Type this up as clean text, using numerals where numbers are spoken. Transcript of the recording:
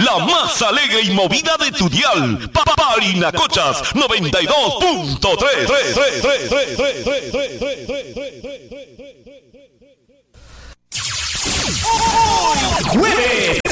la más alegre y movida de tu dial. Parinacochas 92.3. Jueves